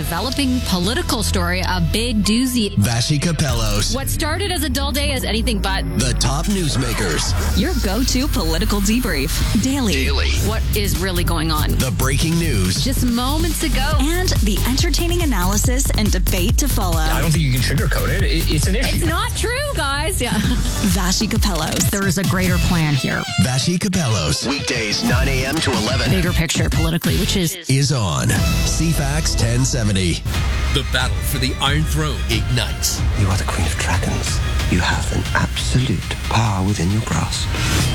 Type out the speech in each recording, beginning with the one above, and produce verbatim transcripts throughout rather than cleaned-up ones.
developing political story, a big doozy. Vassy Capellos. What started as a dull day is anything but. The top newsmakers. Your go-to political debrief. Daily. Daily. What is really going on? The breaking news. Just moments ago. And the entertaining analysis and debate to follow. I don't think you can sugarcoat it. it it's an issue. It's not true, guys. Yeah. Vassy Capellos. There is a greater plan here. Vassy Capellos. Weekdays nine a.m. to eleven. Bigger picture politically, which is... Is on C FAX ten seventy. The battle for the Iron Throne ignites. You are the Queen of Dragons. You have an absolute power within your grasp.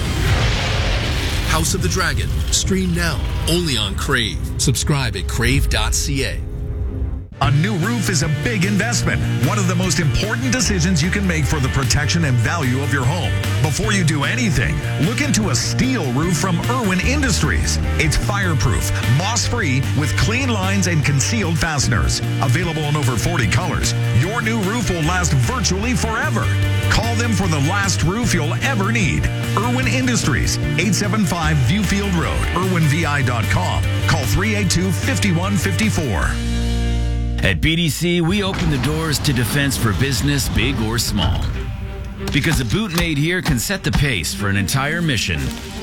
House of the Dragon. Stream now. Only on Crave. Subscribe at crave dot c a. A new roof is a big investment, one of the most important decisions you can make for the protection and value of your home. Before you do anything, look into a steel roof from Irwin Industries. It's fireproof, moss-free, with clean lines and concealed fasteners. Available in over forty colors, your new roof will last virtually forever. Call them for the last roof you'll ever need. Irwin Industries, eight seventy-five Viewfield Road, irwin v i dot com. Call three eight two, five one five four. At B D C, we open the doors to defense for business, big or small. Because a boot made here can set the pace for an entire mission.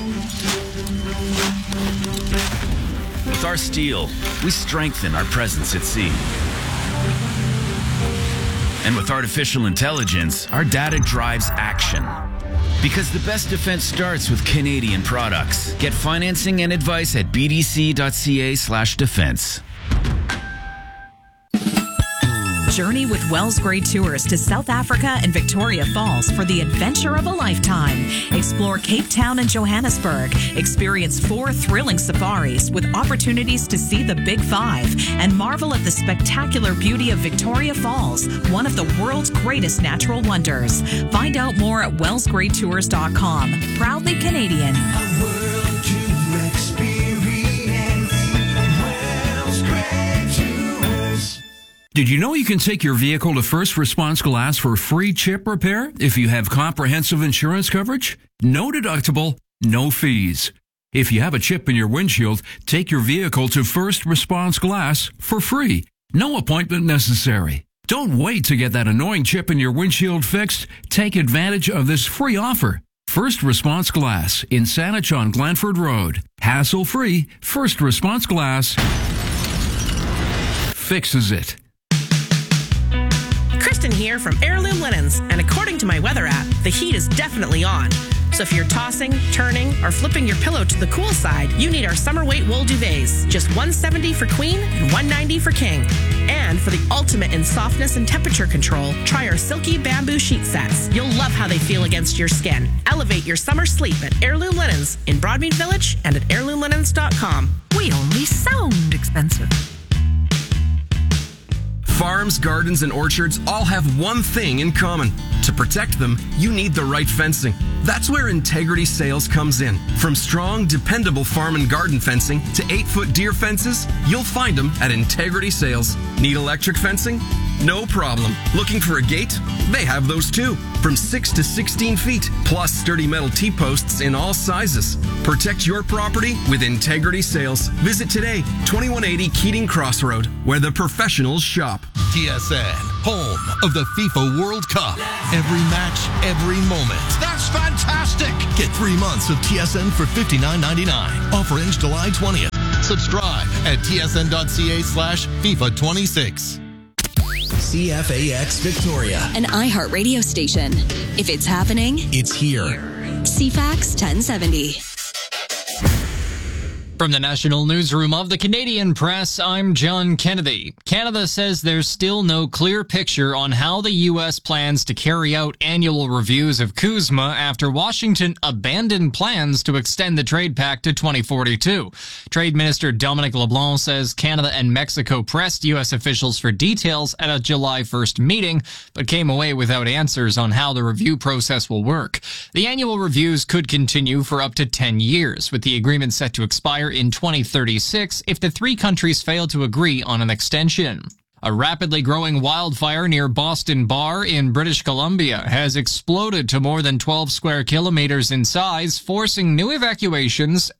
With our steel, we strengthen our presence at sea. And with artificial intelligence, our data drives action. Because the best defense starts with Canadian products. Get financing and advice at b d c dot c a slash defense. Journey with Wells Grey Tours to South Africa and Victoria Falls for the adventure of a lifetime. Explore Cape Town and Johannesburg. Experience four thrilling safaris with opportunities to see the Big Five and marvel at the spectacular beauty of Victoria Falls, one of the world's greatest natural wonders. Find out more at wells grey tours dot com. Proudly Canadian. A world to experience. Wells Grey Tours. Did you know you can take your vehicle to First Response Glass for free chip repair if you have comprehensive insurance coverage? No deductible, no fees. If you have a chip in your windshield, take your vehicle to First Response Glass for free. No appointment necessary. Don't wait to get that annoying chip in your windshield fixed. Take advantage of this free offer. First Response Glass in Saanich on Glanford Road. Hassle-free, First Response Glass fixes it. Kristen here from Heirloom Linens, and according to my weather app, the heat is definitely on. So if you're tossing, turning, or flipping your pillow to the cool side, you need our summer weight wool duvets. Just one hundred seventy dollars for queen and one hundred ninety dollars for king. And for the ultimate in softness and temperature control, try our silky bamboo sheet sets. You'll love how they feel against your skin. Elevate your summer sleep at Heirloom Linens in Broadmead Village and at heirloom linens dot com. We only sound expensive. Farms, gardens, and orchards all have one thing in common. To protect them, you need the right fencing. That's where Integrity Sales comes in. From strong, dependable farm and garden fencing to eight-foot deer fences, you'll find them at Integrity Sales. Need electric fencing? No problem. Looking for a gate? They have those too. From six to sixteen feet, plus sturdy metal T-posts in all sizes. Protect your property with Integrity Sales. Visit today, twenty-one eighty Keating Crossroad, where the professionals shop. T S N, home of the FIFA World Cup. Every match, every moment. That's fantastic. Get three months of T S N for fifty-nine ninety-nine. Offer ends July twentieth. Subscribe at t s n dot c a slash FIFA twenty-six. C F A X Victoria. An iHeart radio station. If it's happening, it's here. C FAX ten seventy. From the National Newsroom of the Canadian Press, I'm John Kennedy. Canada says there's still no clear picture on how the U S plans to carry out annual reviews of CUSMA after Washington abandoned plans to extend the trade pact to twenty forty-two. Trade Minister Dominic LeBlanc says Canada and Mexico pressed U S officials for details at a July first meeting, but came away without answers on how the review process will work. The annual reviews could continue for up to ten years, with the agreement set to expire in twenty thirty-six if the three countries fail to agree on an extension. A rapidly growing wildfire near Boston Bar in British Columbia has exploded to more than twelve square kilometers in size, forcing new evacuations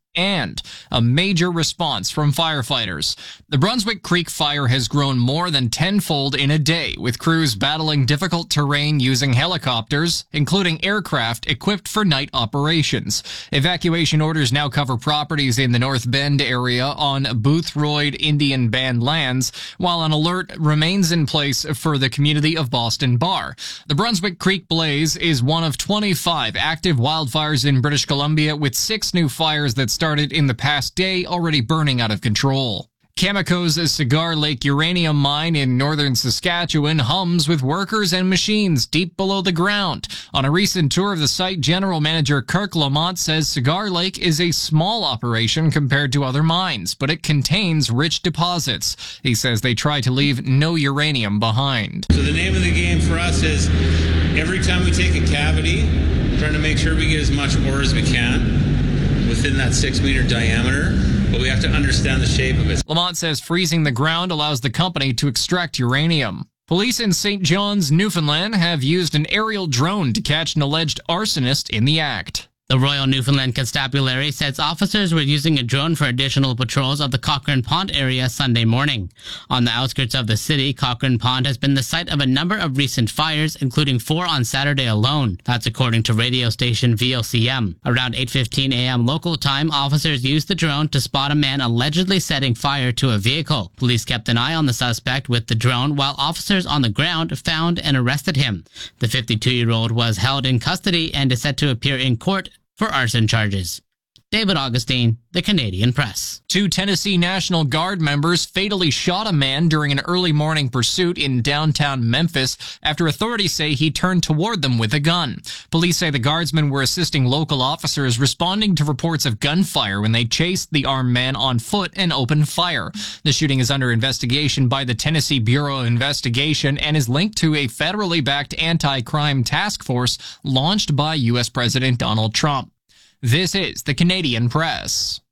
and a major response from firefighters. The Brunswick Creek fire has grown more than tenfold in a day, with crews battling difficult terrain using helicopters, including aircraft equipped for night operations. Evacuation orders now cover properties in the North Bend area on Boothroyd Indian Band lands, while an alert remains in place for the community of Boston Bar. The Brunswick Creek blaze is one of twenty-five active wildfires in British Columbia, with six new fires that started in the past day already burning out of control. Cameco's Cigar Lake uranium mine in northern Saskatchewan hums with workers and machines deep below the ground. On a recent tour of the site, General Manager Kirk Lamont says Cigar Lake is a small operation compared to other mines, but it contains rich deposits. He says they try to leave no uranium behind. So the name of the game for us is every time we take a cavity, trying to make sure we get as much ore as we can within that six meter diameter, but we have to understand the shape of it. Lamont says freezing the ground allows the company to extract uranium. Police in Saint John's, Newfoundland have used an aerial drone to catch an alleged arsonist in the act. The Royal Newfoundland Constabulary says officers were using a drone for additional patrols of the Cochrane Pond area Sunday morning. On the outskirts of the city, Cochrane Pond has been the site of a number of recent fires, including four on Saturday alone. That's according to radio station V O C M. Around eight fifteen a.m. local time, officers used the drone to spot a man allegedly setting fire to a vehicle. Police kept an eye on the suspect with the drone, while officers on the ground found and arrested him. The fifty-two-year-old was held in custody and is set to appear in court for arson charges. David Augustine, The Canadian Press. Two Tennessee National Guard members fatally shot a man during an early morning pursuit in downtown Memphis after authorities say he turned toward them with a gun. Police say the guardsmen were assisting local officers responding to reports of gunfire when they chased the armed man on foot and opened fire. The shooting is under investigation by the Tennessee Bureau of Investigation and is linked to a federally backed anti-crime task force launched by U S President Donald Trump. This is the Canadian Press.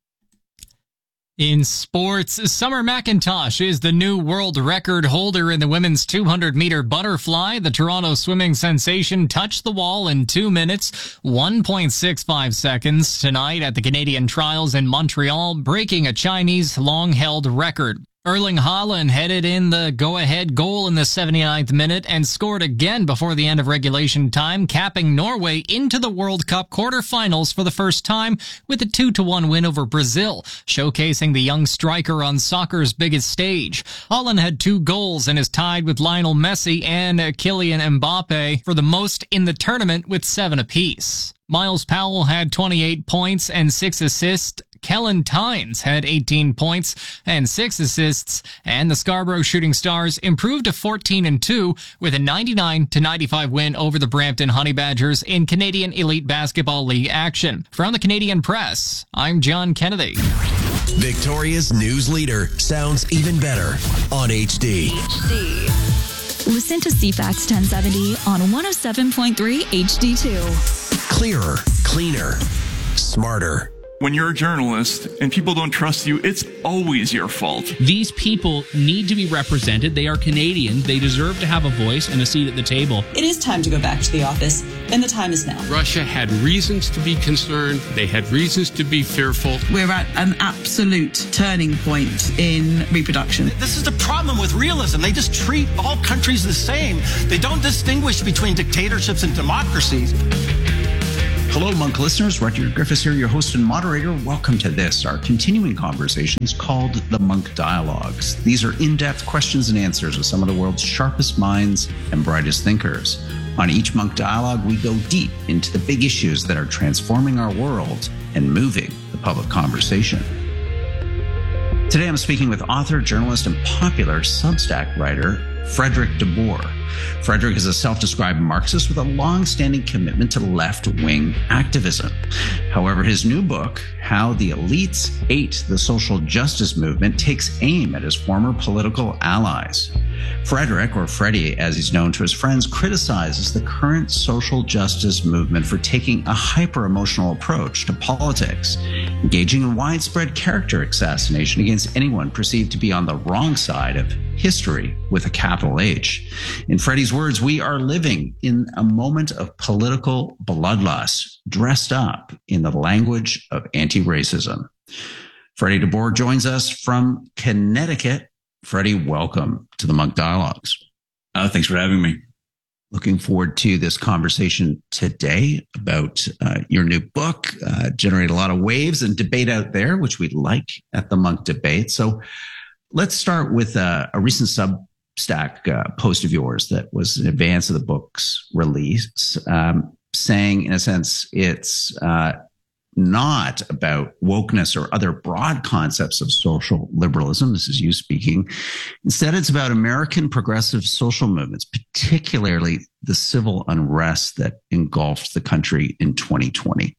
In sports, Summer McIntosh is the new world record holder in the women's two hundred meter butterfly. The Toronto swimming sensation touched the wall in two minutes, one point six five seconds tonight at the Canadian Trials in Montreal, breaking a Chinese long-held record. Erling Haaland headed in the go-ahead goal in the seventy-ninth minute and scored again before the end of regulation time, capping Norway into the World Cup quarterfinals for the first time with a two to one win over Brazil, showcasing the young striker on soccer's biggest stage. Haaland had two goals and is tied with Lionel Messi and Kylian Mbappe for the most in the tournament with seven apiece. Miles Powell had twenty-eight points and six assists. Kellen Tynes had eighteen points and six assists, and the Scarborough Shooting Stars improved to fourteen and two with a ninety-nine to ninety-five win over the Brampton Honey Badgers in Canadian Elite Basketball League action. From the Canadian Press, I'm John Kennedy. Victoria's news leader sounds even better on H D. H D. Listen to C FAX ten seventy on one oh seven point three H D two. Clearer, cleaner, smarter. When you're a journalist and people don't trust you, it's always your fault. These people need to be represented. They are Canadians. They deserve to have a voice and a seat at the table. It is time to go back to the office, and the time is now. Russia had reasons to be concerned. They had reasons to be fearful. We're at an absolute turning point in reproduction. This is the problem with realism. They just treat all countries the same. They don't distinguish between dictatorships and democracies. Hello, Monk listeners. Rudyard Griffiths here, your host and moderator. Welcome to this, our continuing conversations called the Monk Dialogues. These are in-depth questions and answers with some of the world's sharpest minds and brightest thinkers. On each Monk Dialogue, we go deep into the big issues that are transforming our world and moving the public conversation. Today, I'm speaking with author, journalist, and popular Substack writer, Frederick DeBoer. Frederick is a self-described Marxist with a long-standing commitment to left-wing activism. However, his new book, How the Elites Ate the Social Justice Movement, takes aim at his former political allies. Frederick, or Freddie as he's known to his friends, criticizes the current social justice movement for taking a hyper-emotional approach to politics. engaging in widespread character assassination against anyone perceived to be on the wrong side of history with a capital H. In Freddie's words, we are living in a moment of political bloodlust, dressed up in the language of anti-racism. Freddie DeBoer joins us from Connecticut. Freddie, welcome to the Munk Dialogues. Uh, thanks for having me. Looking forward to this conversation today about uh, your new book. Uh, generate a lot of waves and debate out there, which we like at the Munk Debate. So let's start with a, a recent Substack uh, post of yours that was in advance of the book's release, um, saying, in a sense, it's uh, not about wokeness or other broad concepts of social liberalism. This is you speaking. Instead, it's about American progressive social movements, particularly the civil unrest that engulfed the country in twenty twenty.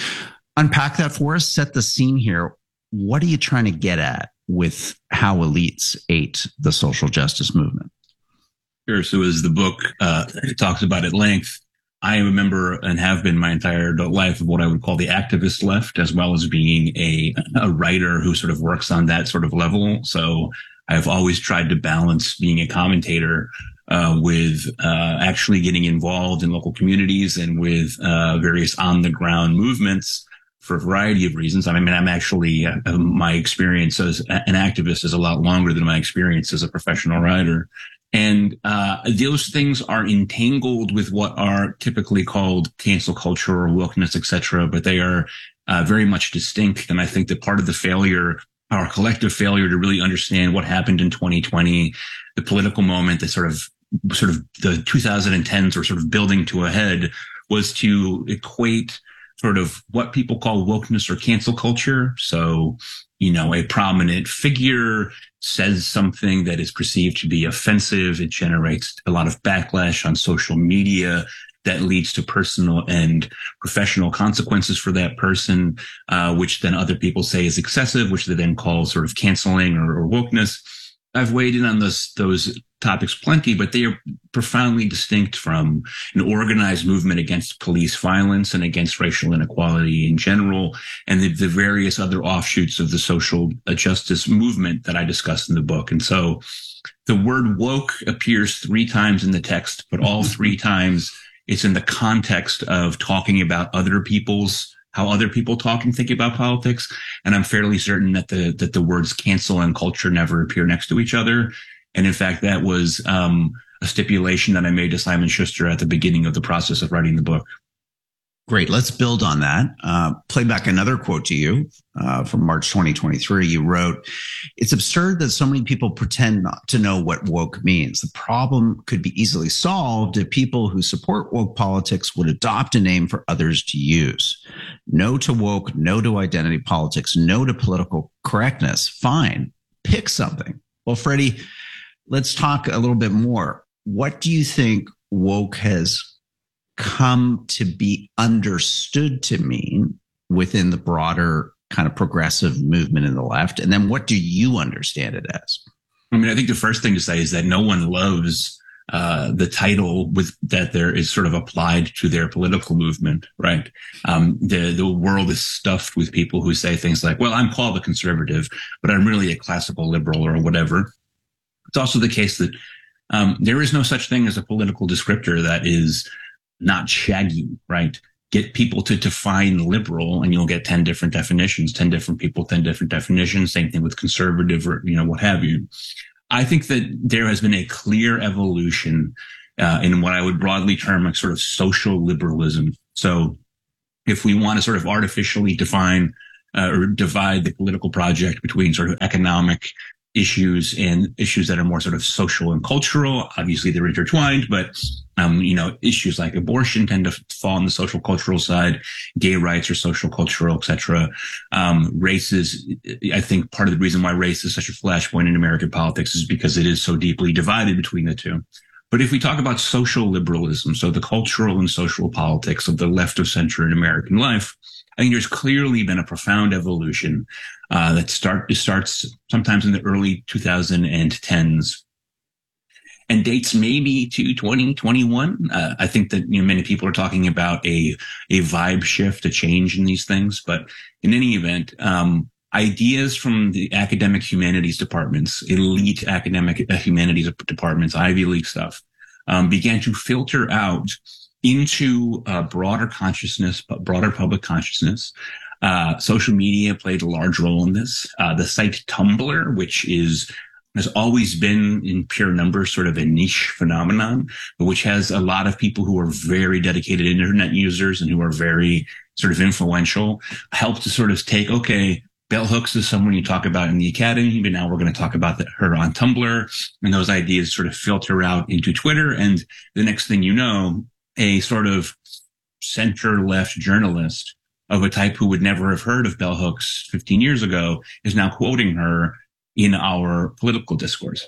Unpack that for us, set the scene here. What are you trying to get at with how elites ate the social justice movement? Sure. So as the book uh, talks about at length, I am a member and have been my entire adult life of what I would call the activist left, as well as being a, a writer who sort of works on that sort of level. So I've always tried to balance being a commentator uh, with uh, actually getting involved in local communities and with uh, various on-the-ground movements for a variety of reasons. I mean, I'm actually, uh, my experience as an activist is a lot longer than my experience as a professional writer. And uh those things are entangled with what are typically called cancel culture or wokeness, et cetera, but they are uh, very much distinct. And I think that part of the failure, our collective failure to really understand what happened in twenty twenty, the political moment that sort of, sort of the two thousand tens were sort of building to a head, was to equate sort of what people call wokeness or cancel culture. So, you know, a prominent figure says something that is perceived to be offensive. It generates a lot of backlash on social media that leads to personal and professional consequences for that person, uh, which then other people say is excessive, which they then call sort of canceling or, or wokeness. I've weighed in on those, those topics plenty, but they are profoundly distinct from an organized movement against police violence and against racial inequality in general, and the, the various other offshoots of the social justice movement that I discuss in the book. And so the word woke appears three times in the text, but all three times it's in the context of talking about other people's how other people talk and think about politics. And I'm fairly certain that the, that the words cancel and culture never appear next to each other. And in fact, that was, um, a stipulation that I made to Simon Schuster at the beginning of the process of writing the book. Great. Let's build on that. Uh, play back another quote to you uh, from March twenty twenty-three. You wrote, "It's absurd that so many people pretend not to know what woke means. The problem could be easily solved if people who support woke politics would adopt a name for others to use. No to woke, no to identity politics, no to political correctness. Fine. Pick something." Well, Freddie, let's talk a little bit more. What do you think woke has come to be understood to mean within the broader kind of progressive movement in the left? And then what do you understand it as? I mean, I think the first thing to say is that no one loves uh, the title with that there is sort of applied to their political movement, right? Um, the, the world is stuffed with people who say things like, well, I'm called a conservative, but I'm really a classical liberal or whatever. It's also the case that um, there is no such thing as a political descriptor that is not shaggy, right? Get people to define liberal and you'll get ten different definitions, ten different people, ten different definitions. Same thing with conservative or, you know, what have you. I think that there has been a clear evolution uh, in what I would broadly term a sort of social liberalism. So if we want to sort of artificially define uh, or divide the political project between sort of economic issues and issues that are more sort of social and cultural, obviously they're intertwined, but um, you know, issues like abortion tend to fall on the social cultural side, gay rights are social cultural, et cetera. Um, race is, I think part of the reason why race is such a flashpoint in American politics is because it is so deeply divided between the two. But if we talk about social liberalism, so the cultural and social politics of the left of center in American life, I think there's clearly been a profound evolution uh, that start starts sometimes in the early two thousand tens. and dates maybe to twenty twenty-one. Uh, I think that, you know, many people are talking about a, a vibe shift, a change in these things. But in any event, um, ideas from the academic humanities departments, elite academic humanities departments, Ivy League stuff, um, began to filter out into uh, broader consciousness, broader public consciousness. Uh, social media played a large role in this. Uh, the site Tumblr, which is has always been in pure numbers sort of a niche phenomenon, but which has a lot of people who are very dedicated internet users and who are very sort of influential, helped to sort of take, okay, Bell Hooks is someone you talk about in the academy, but now we're going to talk about the, her on Tumblr, and those ideas sort of filter out into Twitter. And the next thing you know, a sort of center-left journalist of a type who would never have heard of Bell Hooks fifteen years ago is now quoting her in our political discourse.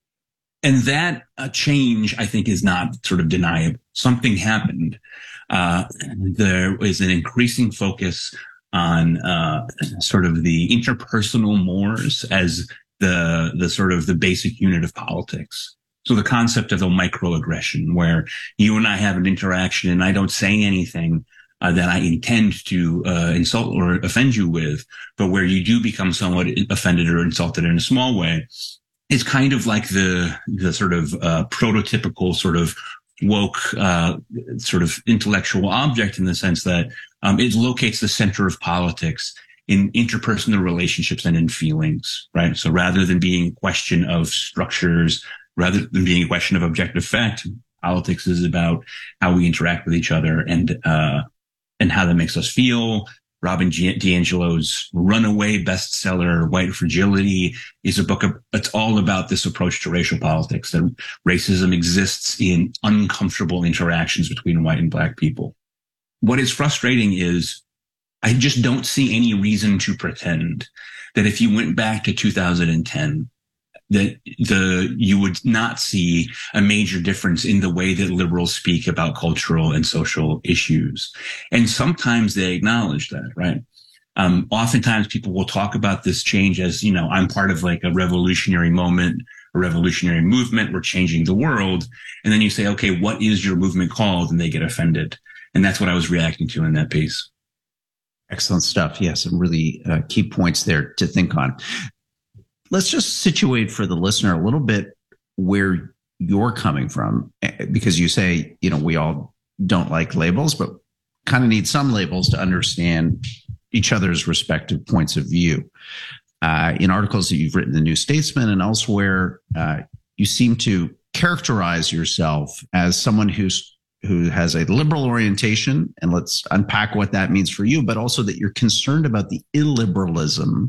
And that uh, change, I think, is not sort of deniable. Something happened. Uh, there is an increasing focus on uh, sort of the interpersonal mores as the the sort of the basic unit of politics. So the concept of a microaggression, where you and I have an interaction and I don't say anything Uh, that I intend to uh, insult or offend you with, but where you do become somewhat offended or insulted in a small way, is kind of like the the sort of uh, prototypical sort of woke uh, sort of intellectual object, in the sense that um, it locates the center of politics in interpersonal relationships and in feelings, right? So rather than being a question of structures, rather than being a question of objective fact, politics is about how we interact with each other and uh and how that makes us feel. Robin DiAngelo's runaway bestseller, White Fragility, is a book of, it's all about this approach to racial politics, that racism exists in uncomfortable interactions between white and black people. What is frustrating is I just don't see any reason to pretend that if you went back to two thousand ten, that the you would not see a major difference in the way that liberals speak about cultural and social issues. And sometimes they acknowledge that, right? Um, oftentimes people will talk about this change as, you know, I'm part of like a revolutionary moment, a revolutionary movement. We're changing the world. And then you say, okay, what is your movement called? And they get offended. And that's what I was reacting to in that piece. Excellent stuff. Yes, some really uh, key points there to think on. Let's just situate for the listener a little bit where you're coming from, because you say, you know, we all don't like labels, but kind of need some labels to understand each other's respective points of view. Uh, in articles that you've written in the New Statesman and elsewhere, uh, you seem to characterize yourself as someone who's who has a liberal orientation, and let's unpack what that means for you, but also that you're concerned about the illiberalism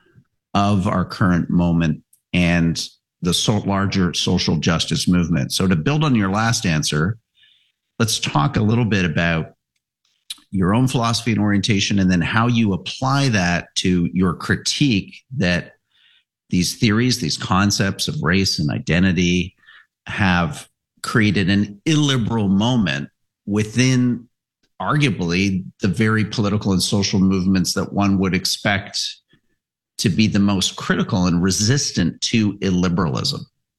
of our current moment and the so larger social justice movement. So to build on your last answer, let's talk a little bit about your own philosophy and orientation, and then how you apply that to your critique that these theories, these concepts of race and identity have created an illiberal moment within arguably the very political and social movements that one would expect to be the most critical and resistant to illiberalism.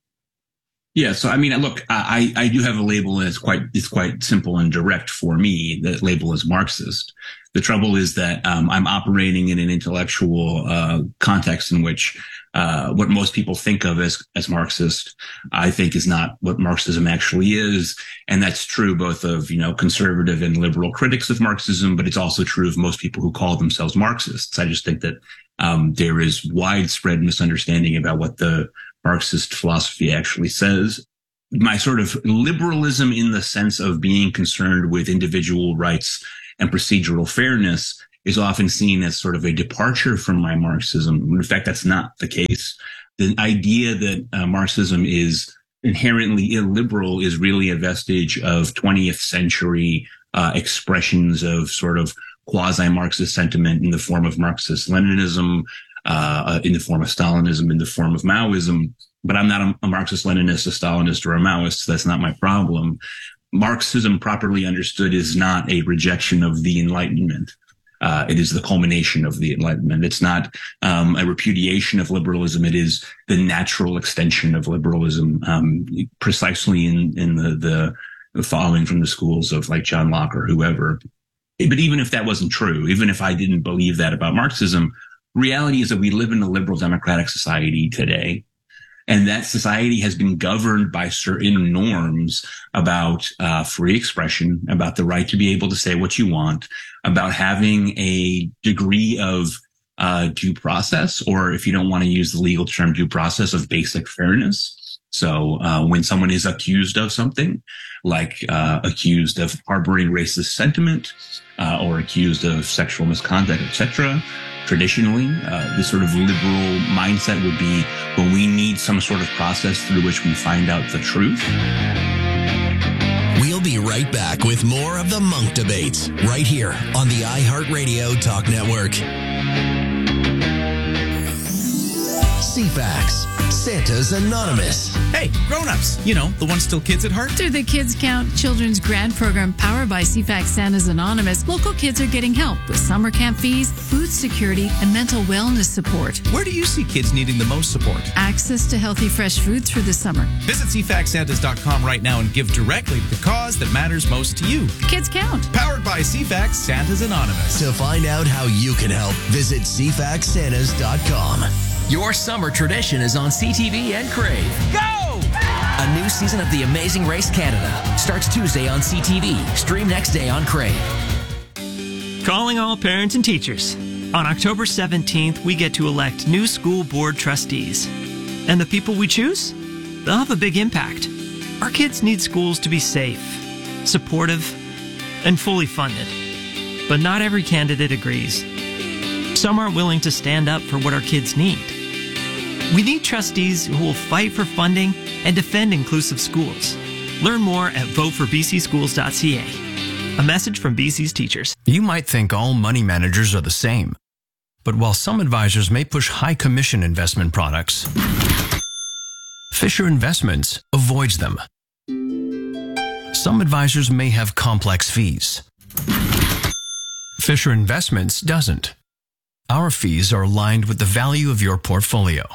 Yeah. So, I mean, look, I, I do have a label, and it's quite, it's quite simple and direct for me. The label is Marxist. The trouble is that um, I'm operating in an intellectual uh, context in which uh, what most people think of as, as Marxist, I think is not what Marxism actually is. And that's true both of, you know, conservative and liberal critics of Marxism, but it's also true of most people who call themselves Marxists. I just think that um, there is widespread misunderstanding about what the Marxist philosophy actually says. My sort of liberalism, in the sense of being concerned with individual rights and procedural fairness, is often seen as sort of a departure from my Marxism. In fact, that's not the case. The idea that uh, Marxism is inherently illiberal is really a vestige of twentieth century uh, expressions of sort of quasi-Marxist sentiment in the form of Marxist-Leninism, uh, in the form of Stalinism, in the form of Maoism. But I'm not a, a Marxist-Leninist, a Stalinist, or a Maoist, so that's not my problem. Marxism, properly understood, is not a rejection of the Enlightenment. Uh, it is the culmination of the Enlightenment. It's not um, a repudiation of liberalism. It is the natural extension of liberalism, um, precisely in, in the, the following from the schools of like John Locke or whoever. But even if that wasn't true, even if I didn't believe that about Marxism, reality is that we live in a liberal democratic society today. And that society has been governed by certain norms about uh, free expression, about the right to be able to say what you want, about having a degree of uh, due process, or if you don't want to use the legal term due process, of basic fairness. So uh, when someone is accused of something, like uh, accused of harboring racist sentiment uh, or accused of sexual misconduct, et cetera, traditionally, uh, this sort of liberal mindset would be, well, we need some sort of process through which we find out the truth. We'll be right back with more of the Monk Debates right here on the iHeartRadio Talk Network. C FAX, Santa's Anonymous. Hey, grown-ups, you know, the ones still kids at heart. Through the Kids Count Children's Grant Program powered by C FAX Santa's Anonymous, local kids are getting help with summer camp fees, food security, and mental wellness support. Where do you see kids needing the most support? Access to healthy, fresh foods for the summer. Visit C FAX Santas dot com right now and give directly to the cause that matters most to you. Kids Count. Powered by C FAX Santa's Anonymous. To find out how you can help, visit C FAX Santas dot com. Your summer tradition is on C T V and Crave. Go! A new season of The Amazing Race Canada starts Tuesday on C T V. Stream next day on Crave. Calling all parents and teachers. On October seventeenth, we get to elect new school board trustees. And the people we choose? They'll have a big impact. Our kids need schools to be safe, supportive, and fully funded. But not every candidate agrees. Some aren't willing to stand up for what our kids need. We need trustees who will fight for funding and defend inclusive schools. Learn more at vote for b c schools dot c a. A message from B C's teachers. You might think all money managers are the same. But while some advisors may push high commission investment products, Fisher Investments avoids them. Some advisors may have complex fees. Fisher Investments doesn't. Our fees are aligned with the value of your portfolio.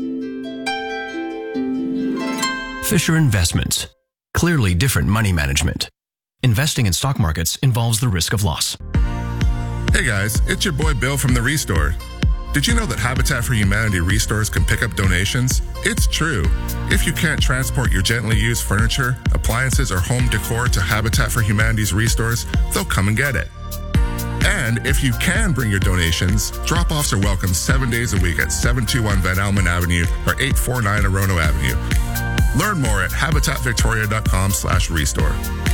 Fisher Investments. Clearly different money management. Investing in stock markets involves the risk of loss. Hey guys, it's your boy Bill from The Restore. Did you know that Habitat for Humanity Restores can pick up donations? It's true. If you can't transport your gently used furniture, appliances, or home decor to Habitat for Humanity's Restores, they'll come and get it. And if you can bring your donations, drop-offs are welcome seven days a week at seven two one Van Almen Avenue or eight four nine Orono Avenue. Learn more at habitat victoria dot com slash restore.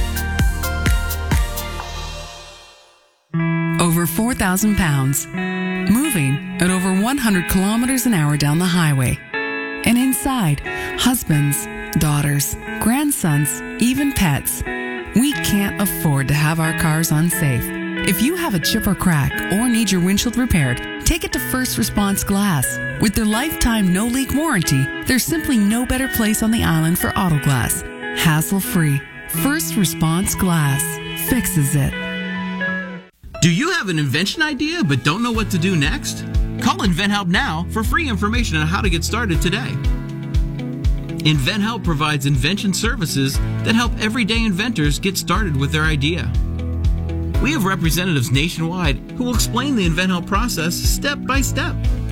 Over four thousand pounds, moving at over one hundred kilometers an hour down the highway. And inside, husbands, daughters, grandsons, even pets. We can't afford to have our cars unsafe. If you have a chip or crack or need your windshield repaired, take it to First Response Glass. With their lifetime no-leak warranty, there's simply no better place on the island for auto glass. Hassle-free. First Response Glass fixes it. Do you have an invention idea but don't know what to do next? Call InventHelp now for free information on how to get started today. InventHelp provides invention services that help everyday inventors get started with their idea. We have representatives nationwide who will explain the InventHelp process step by step.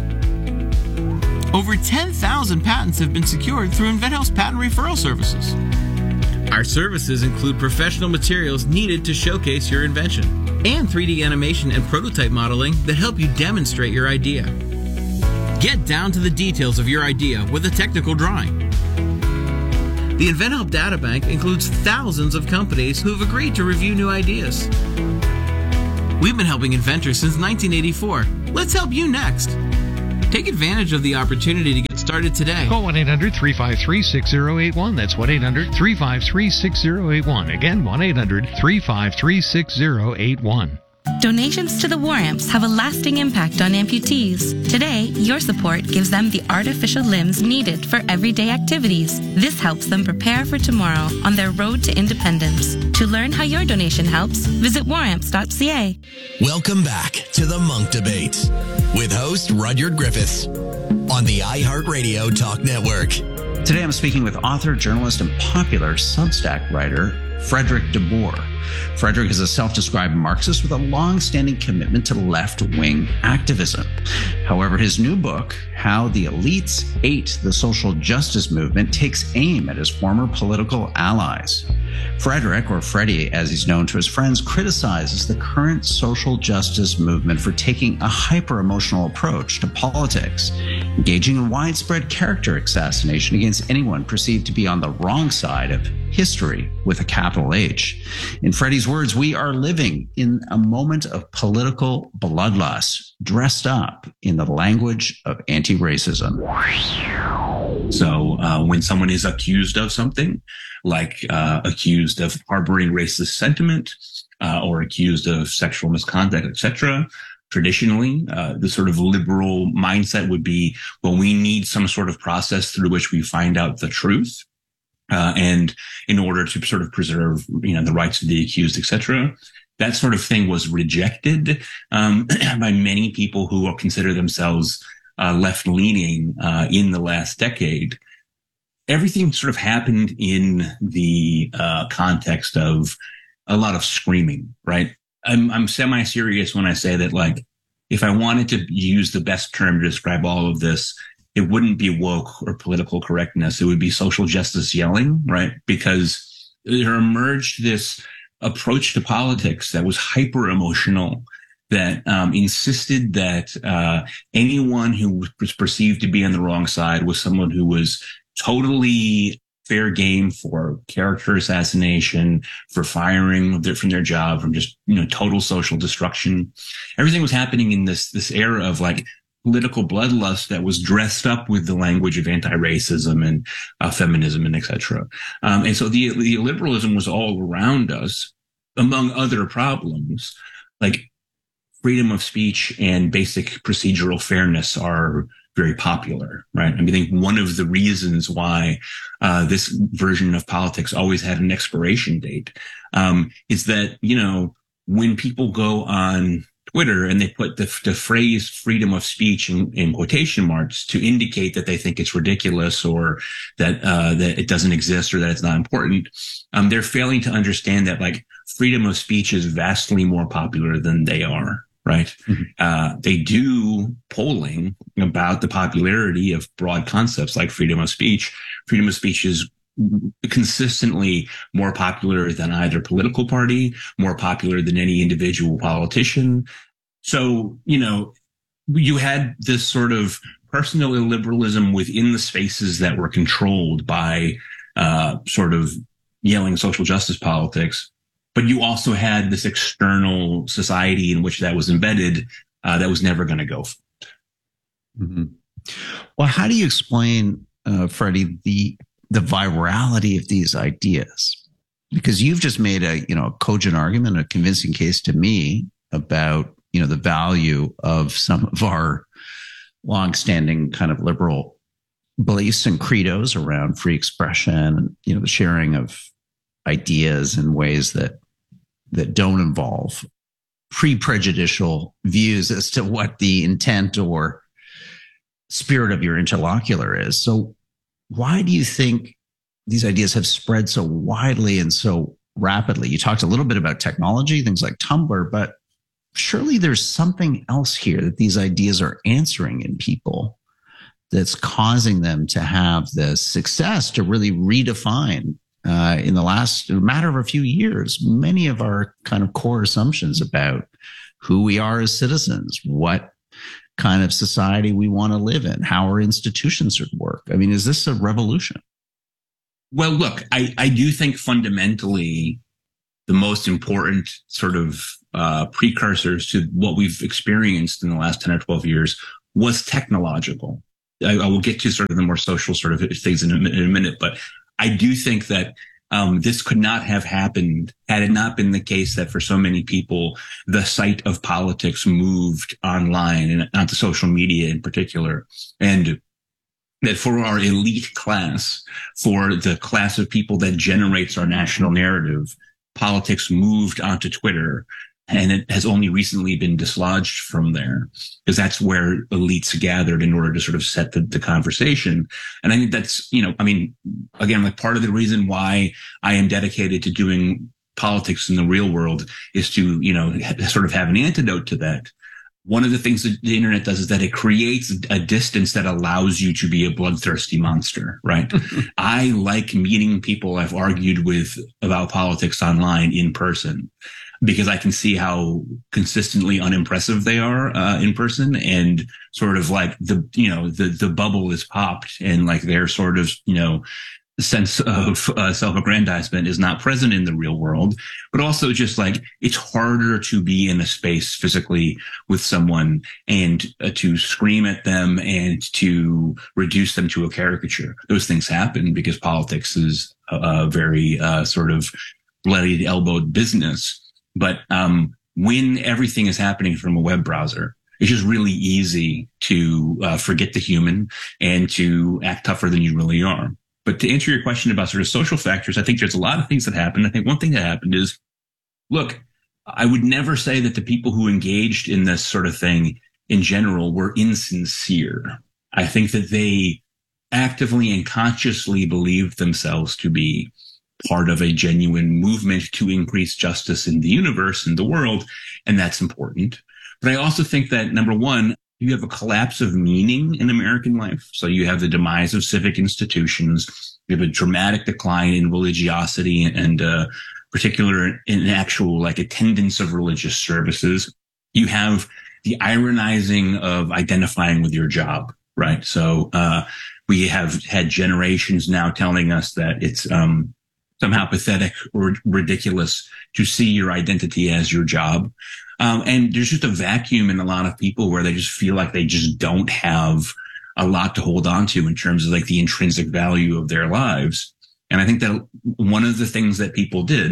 Over ten thousand patents have been secured through InventHelp's patent referral services. Our services include professional materials needed to showcase your invention and three D animation and prototype modeling that help you demonstrate your idea. Get down to the details of your idea with a technical drawing. The InventHelp Databank includes thousands of companies who have agreed to review new ideas. We've been helping inventors since nineteen eighty-four. Let's help you next. Take advantage of the opportunity to get started today. Call one eight hundred three five three six zero eight one. That's one eight hundred three five three six zero eight one. Again, one eight hundred three five three six zero eight one. Donations to the War Amps have a lasting impact on amputees. Today, your support gives them the artificial limbs needed for everyday activities. This helps them prepare for tomorrow on their road to independence. To learn how your donation helps, visit war amps dot c a. Welcome back to the Monk Debates with host Rudyard Griffiths on the iHeartRadio Talk Network. Today I'm speaking with author, journalist, and popular Substack writer, Frederick DeBoer. Frederick is a self-described Marxist with a long-standing commitment to left-wing activism. However, his new book, How the Elites Ate the Social Justice Movement, takes aim at his former political allies. Frederick, or Freddie as he's known to his friends, criticizes the current social justice movement for taking a hyper-emotional approach to politics, engaging in widespread character assassination against anyone perceived to be on the wrong side of history with a capital H. In Freddie's words, we are living in a moment of political bloodlust, dressed up in the language of anti-racism. So uh, when someone is accused of something, like uh, accused of harboring racist sentiment uh, or accused of sexual misconduct, et cetera, traditionally, uh, the sort of liberal mindset would be, well, we need some sort of process through which we find out the truth. Uh, and in order to sort of preserve, you know, the rights of the accused, et cetera, that sort of thing was rejected um, by many people who consider themselves uh, left-leaning uh, in the last decade. Everything sort of happened in the uh, context of a lot of screaming, right? I'm, I'm semi-serious when I say that, like, if I wanted to use the best term to describe all of this, it wouldn't be woke or political correctness. It would be social justice yelling, right? Because there emerged this approach to politics that was hyper emotional, that um, insisted that uh, anyone who was perceived to be on the wrong side was someone who was totally fair game for character assassination, for firing from their job, from just, you know, total social destruction. Everything was happening in this this era of, like, political bloodlust that was dressed up with the language of anti-racism and uh, feminism and et cetera. Um, and so the, the liberalism was all around us, among other problems, like freedom of speech and basic procedural fairness are very popular, right? I mean, I think one of the reasons why uh, this version of politics always had an expiration date um, is that, you know, when people go on Twitter and they put the, the phrase freedom of speech in, in quotation marks to indicate that they think it's ridiculous or that uh, that it doesn't exist or that it's not important, um, they're failing to understand that, like, freedom of speech is vastly more popular than they are, right? Mm-hmm. Uh, they do polling about the popularity of broad concepts like freedom of speech. Freedom of speech is consistently more popular than either political party, more popular than any individual politician. So, you know, you had this sort of personal illiberalism within the spaces that were controlled by uh, sort of yelling social justice politics. But you also had this external society in which that was embedded uh, that was never going to go for it. Mm-hmm. Well, how do you explain, uh, Freddie, the the virality of these ideas? Because you've just made a, you know, a cogent argument, a convincing case to me about, you know, the value of some of our longstanding kind of liberal beliefs and credos around free expression and, you know, the sharing of ideas in ways that that don't involve pre-prejudicial views as to what the intent or spirit of your interlocutor is. So why do you think these ideas have spread so widely and so rapidly? You talked a little bit about technology, things like Tumblr, but surely there's something else here that these ideas are answering in people that's causing them to have the success to really redefine uh, in the last matter of a few years, many of our kind of core assumptions about who we are as citizens, what kind of society we want to live in, how our institutions should work. I mean, is this a revolution? Well, look, I, I do think fundamentally the most important sort of uh, precursors to what we've experienced in the last ten or twelve years was technological. I, I will get to sort of the more social sort of things in a, in a minute, but I do think that Um, this could not have happened had it not been the case that for so many people, the site of politics moved online and onto social media in particular. And that for our elite class, for the class of people that generates our national narrative, politics moved onto Twitter. And it has only recently been dislodged from there because that's where elites gathered in order to sort of set the, the conversation. And I think that's, you know, I mean, again, like part of the reason why I am dedicated to doing politics in the real world is to, you know, sort of have an antidote to that. One of the things that the internet does is that it creates a distance that allows you to be a bloodthirsty monster, right? I like meeting people I've argued with about politics online in person, because I can see how consistently unimpressive they are uh, in person, and sort of like the, you know, the, the bubble is popped and like their sort of, you know, sense of uh, self-aggrandizement is not present in the real world, but also just like it's harder to be in a space physically with someone and uh, to scream at them and to reduce them to a caricature. Those things happen because politics is a, a very uh, sort of bloodied elbowed business. But um, when everything is happening from a web browser, it's just really easy to uh, forget the human and to act tougher than you really are. But to answer your question about sort of social factors, I think there's a lot of things that happened. I think one thing that happened is, look, I would never say that the people who engaged in this sort of thing in general were insincere. I think that they actively and consciously believed themselves to be part of a genuine movement to increase justice in the universe and the world. And that's important. But I also think that, number one, you have a collapse of meaning in American life. So you have the demise of civic institutions. You have a dramatic decline in religiosity and, uh, particular in actual like attendance of religious services. You have the ironizing of identifying with your job, right? So, uh, we have had generations now telling us that it's, um, somehow pathetic or ridiculous to see your identity as your job. Um, and there's just a vacuum in a lot of people where they just feel like they just don't have a lot to hold on to in terms of like the intrinsic value of their lives. And I think that one of the things that people did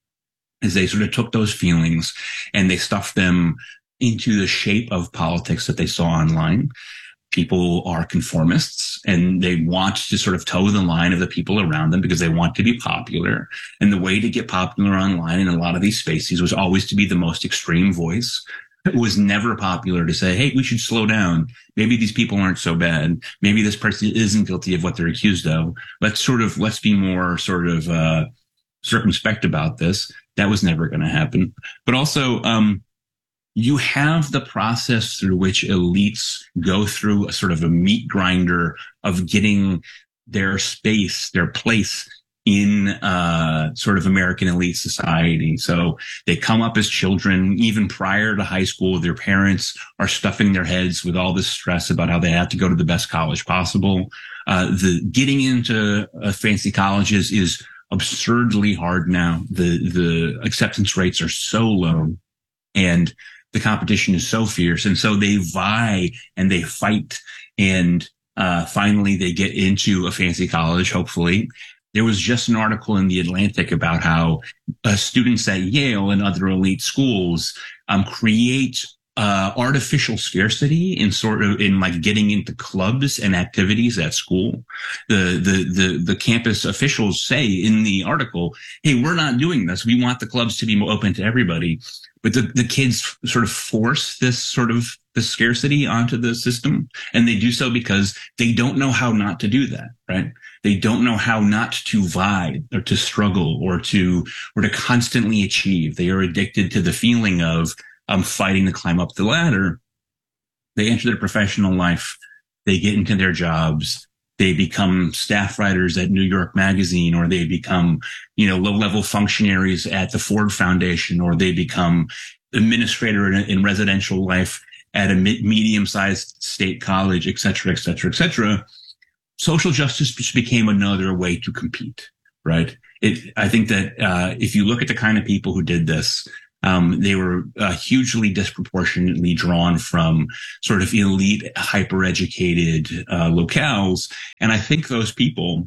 is they sort of took those feelings and they stuffed them into the shape of politics that they saw online. People are conformists and they want to sort of toe the line of the people around them because they want to be popular. And the way to get popular online in a lot of these spaces was always to be the most extreme voice. It was never popular to say, hey, we should slow down. Maybe these people aren't so bad. Maybe this person isn't guilty of what they're accused of. Let's sort of, let's be more sort of, uh, circumspect about this. That was never going to happen. But also, um, you have the process through which elites go through a sort of a meat grinder of getting their space, their place in uh sort of American elite society. So they come up as children, even prior to high school, their parents are stuffing their heads with all this stress about how they have to go to the best college possible. Uh the getting into uh, fancy colleges is absurdly hard now. The the acceptance rates are so low and the competition is so fierce. And so they vie and they fight. And uh finally they get into a fancy college, hopefully. There was just an article in The Atlantic about how uh, students at Yale and other elite schools um create uh artificial scarcity in sort of in like getting into clubs and activities at school. The the the the campus officials say in the article, hey, we're not doing this. We want the clubs to be open to everybody. But the, the kids sort of force this sort of the scarcity onto the system. And they do so because they don't know how not to do that, right? They don't know how not to vie or to struggle or to, or to constantly achieve. They are addicted to the feeling of, um, fighting to climb up the ladder. They enter their professional life. They get into their jobs. They become staff writers at New York Magazine, or they become, you know, low-level functionaries at the Ford Foundation, or they become administrator in, in residential life at a medium-sized state college, et cetera, et cetera, et cetera. Social justice just became another way to compete, right? It, I think that uh, if you look at the kind of people who did this, Um, they were uh, hugely disproportionately drawn from sort of elite, hyper-educated uh, locales. And I think those people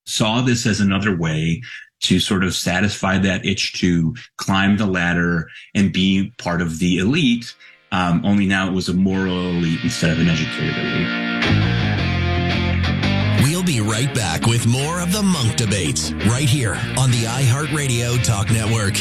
saw this as another way to sort of satisfy that itch to climb the ladder and be part of the elite. Um, only now it was a moral elite instead of an educated elite. We'll be right back with more of the Monk Debates right here on the iHeartRadio Talk Network.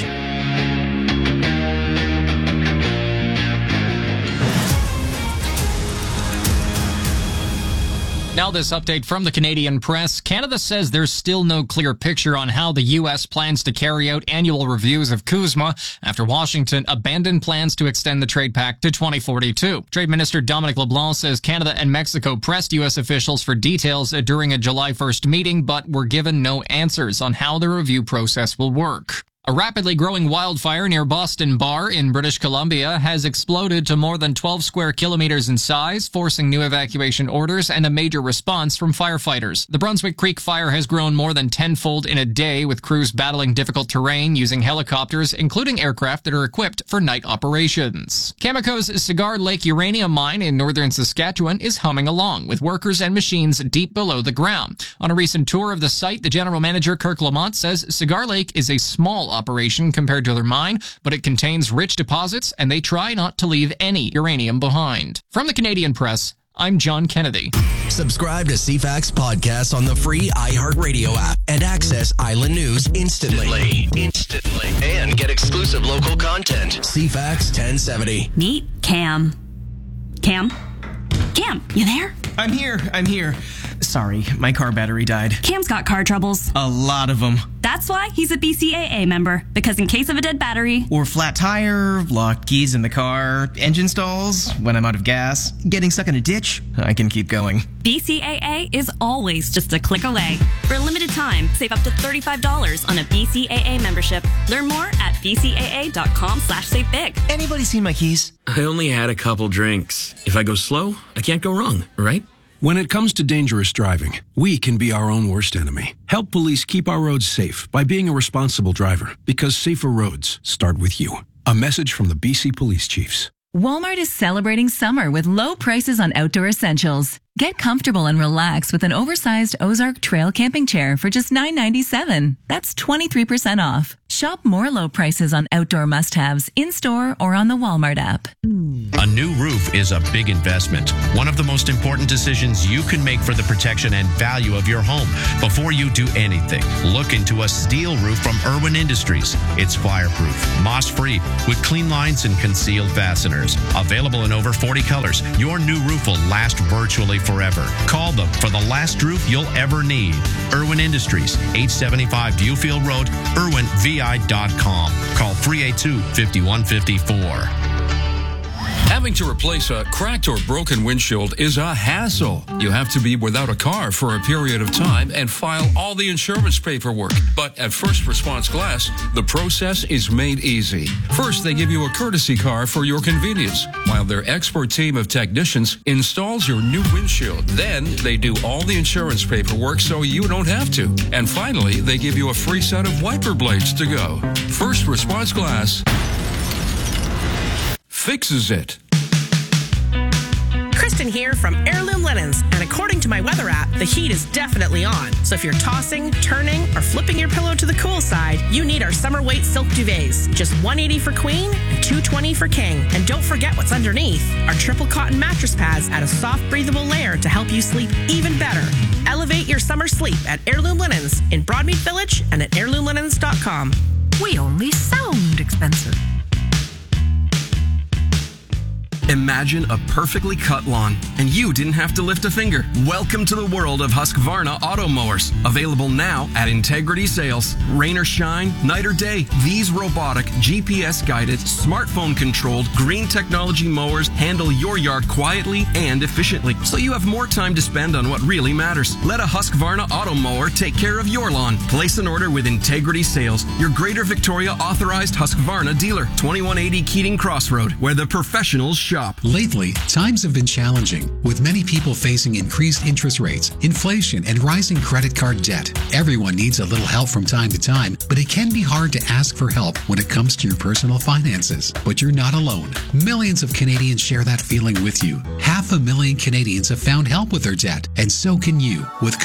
Now this update from the Canadian press. Canada says there's still no clear picture on how the U S plans to carry out annual reviews of CUSMA after Washington abandoned plans to extend the trade pact to twenty forty-two. Trade Minister Dominic LeBlanc says Canada and Mexico pressed U S officials for details during a July first meeting, but were given no answers on how the review process will work. A rapidly growing wildfire near Boston Bar in British Columbia has exploded to more than twelve square kilometers in size, forcing new evacuation orders and a major response from firefighters. The Brunswick Creek fire has grown more than tenfold in a day, with crews battling difficult terrain using helicopters, including aircraft that are equipped for night operations. Cameco's Cigar Lake uranium mine in northern Saskatchewan is humming along, with workers and machines deep below the ground. On a recent tour of the site, the general manager, Kirk Lamont, says Cigar Lake is a small operation compared to their mine, but it contains rich deposits, and they try not to leave any uranium behind. From the Canadian press, I'm John Kennedy. Subscribe to C FAX podcasts on the free iHeartRadio app and access Island News instantly. Instantly. And get exclusive local content. C FAX ten seventy. Meet Cam. Cam? Cam, you there? I'm here. I'm here. Sorry, my car battery died. Cam's got car troubles. A lot of them. That's why he's a B C A A member, because in case of a dead battery, or flat tire, locked keys in the car, engine stalls, when I'm out of gas, getting stuck in a ditch, I can keep going. B C A A is always just a click away. For a limited time, save up to thirty-five dollars on a B C A A membership. Learn more at b c a a dot com slash save big. Anybody seen my keys? I only had a couple drinks. If I go slow, I can't go wrong, right? When it comes to dangerous driving, we can be our own worst enemy. Help police keep our roads safe by being a responsible driver, because safer roads start with you. A message from the B C Police Chiefs. Walmart is celebrating summer with low prices on outdoor essentials. Get comfortable and relax with an oversized Ozark Trail camping chair for just nine ninety-seven. That's twenty-three percent off. Shop more low prices on outdoor must-haves in-store or on the Walmart app. A new roof is a big investment. One of the most important decisions you can make for the protection and value of your home. Before you do anything, look into a steel roof from Irwin Industries. It's fireproof, moss-free, with clean lines and concealed fasteners. Available in over forty colors, your new roof will last virtually forever. Call them for the last roof you'll ever need. Irwin Industries, eight seventy-five Viewfield Road, irwin v i dot com. Call three eight two, five one five four. Having to replace a cracked or broken windshield is a hassle. You have to be without a car for a period of time and file all the insurance paperwork. But at First Response Glass, the process is made easy. First, they give you a courtesy car for your convenience, while their expert team of technicians installs your new windshield. Then, they do all the insurance paperwork so you don't have to. And finally, they give you a free set of wiper blades to go. First Response Glass fixes it. Kristen here from Heirloom Linens, and according to my weather app, the heat is definitely on. So if you're tossing, turning, or flipping your pillow to the cool side, you need our summer weight silk duvets. Just one hundred eighty dollars for queen and two hundred twenty dollars for king. And don't forget what's underneath. Our triple cotton mattress pads add a soft, breathable layer to help you sleep even better. Elevate your summer sleep at Heirloom Linens in Broadmead Village and at heirloom linens dot com. We only sound expensive. Imagine a perfectly cut lawn, and you didn't have to lift a finger. Welcome to the world of Husqvarna Auto Mowers. Available now at Integrity Sales. Rain or shine, night or day, these robotic, G P S-guided, smartphone-controlled, green technology mowers handle your yard quietly and efficiently, so you have more time to spend on what really matters. Let a Husqvarna Auto Mower take care of your lawn. Place an order with Integrity Sales, your Greater Victoria authorized Husqvarna dealer. twenty-one eighty Keating Crossroad, where the professionals shop. Lately, times have been challenging, with many people facing increased interest rates, inflation, and rising credit card debt. Everyone needs a little help from time to time, but it can be hard to ask for help when it comes to your personal finances. But you're not alone. Millions of Canadians share that feeling with you. Half a million Canadians have found help with their debt, and so can you with